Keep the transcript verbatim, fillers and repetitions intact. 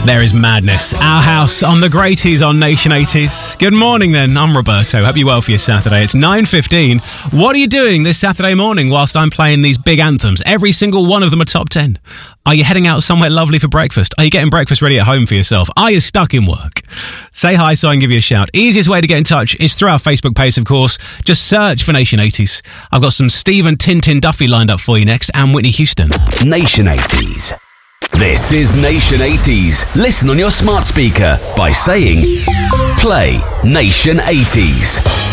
There is madness. Our house on the Greaties on Nation eighties. Good morning then, I'm Roberto. Hope you're well for your Saturday. It's nine fifteen. What are you doing this Saturday morning whilst I'm playing these big anthems? Every single one of them are top ten. Are you heading out somewhere lovely for breakfast? Are you getting breakfast ready at home for yourself? Are you stuck in work? Say hi so I can give you a shout. Easiest way to get in touch is through our Facebook page, of course. Just search for Nation eighties. I've got some Stephen Tintin Duffy lined up for you next, and Whitney Houston. Nation eighties. This is Nation eighties. Listen on your smart speaker by saying, play Nation eighties.